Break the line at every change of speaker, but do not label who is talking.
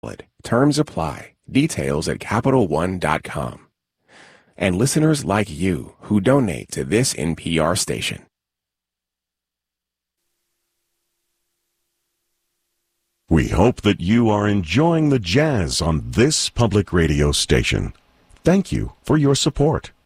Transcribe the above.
Terms apply. Details at CapitalOne.com. And listeners like you who donate to this NPR station.
We hope that you are enjoying the jazz on this public radio station. Thank you for your support.